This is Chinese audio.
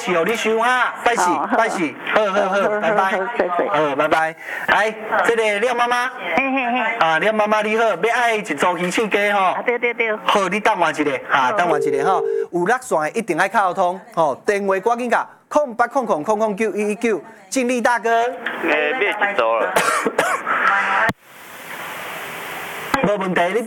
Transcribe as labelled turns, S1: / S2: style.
S1: 事哦，你收哈，拜喜拜喜，好，拜拜，好，拜拜。来，这个廖妈妈，啊，廖妈妈你好，要爱一组鱼翅鸡吼。对。好，你等我一下，等我一下吼。有落线的一定爱沟通，吼，电话赶紧甲0800009119，尽力大哥。
S2: 买一组了。
S1: 无问题，你。